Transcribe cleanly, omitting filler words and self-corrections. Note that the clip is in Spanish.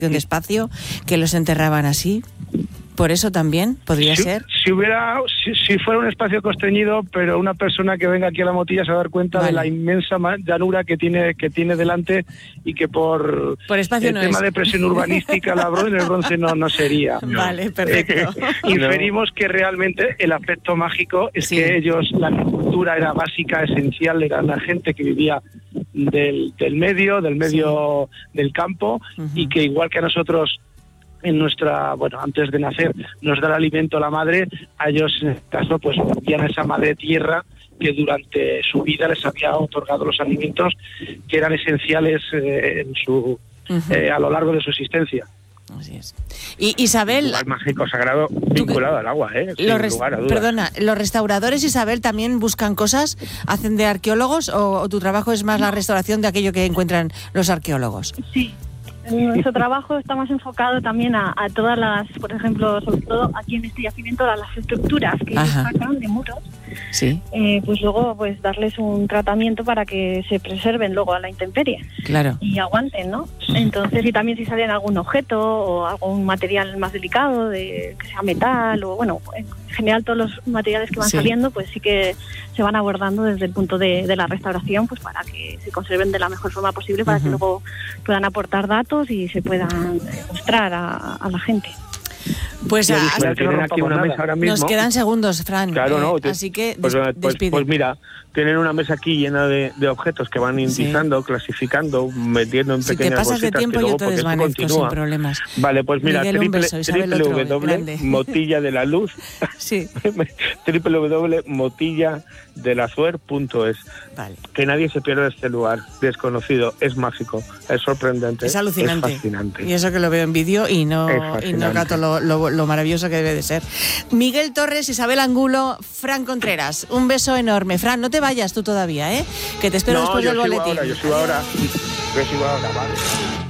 de espacio, que los enterraban así. Por eso también podría ser. Si fuera un espacio constreñido, pero una persona que venga aquí a la Motilla se va a dar cuenta de la inmensa llanura que tiene delante, y que por espacio el tema de presión urbanística en el bronce no sería. Vale, perfecto. Inferimos que realmente el aspecto mágico es que ellos, la agricultura era básica, esencial, era la gente que vivía del medio del campo, y que igual que a nosotros antes de nacer nos da el alimento la madre, a ellos en este caso pues volvían a esa madre tierra que durante su vida les había otorgado los alimentos que eran esenciales a lo largo de su existencia. Así es. Y Isabel, un lugar mágico sagrado vinculado al agua, sin lugar a dudas. Perdona, ¿los restauradores, Isabel, también buscan cosas, hacen de arqueólogos, o tu trabajo es más la restauración de aquello que encuentran los arqueólogos? Sí. Nuestro trabajo está más enfocado también a todas las, por ejemplo, sobre todo aquí en este yacimiento, a las estructuras que sacan de muros. Sí. Pues luego darles un tratamiento para que se preserven luego a la intemperie. Claro. Y aguanten, ¿no? Entonces, y también si salen algún objeto o algún material más delicado, que sea metal o en general todos los materiales que van saliendo, pues sí que se van abordando desde el punto de la restauración, pues para que se conserven de la mejor forma posible, para que luego puedan aportar datos y se puedan mostrar a la gente. Pues tienen aquí una mesa ahora mismo. Nos quedan segundos, Fran. Claro, así que despide. Pues mira, tienen una mesa aquí llena de objetos que van indicando, clasificando, metiendo en pequeñas bolsitas. Si te pasas de tiempo, que luego, yo te desvanezco sin problemas. Vale, pues mira, www.motilladelaluz www.motilladelazuer.es. Vale. Que nadie se pierda este lugar desconocido, es mágico, es sorprendente, es alucinante, es fascinante. Y eso que lo veo en vídeo y no gato lo maravilloso que debe de ser. Miguel Torres, Isabel Angulo, Fran Contreras, un beso enorme. Fran, no te vayas tú todavía, que te espero después del boletín. Yo sigo ahora, vale.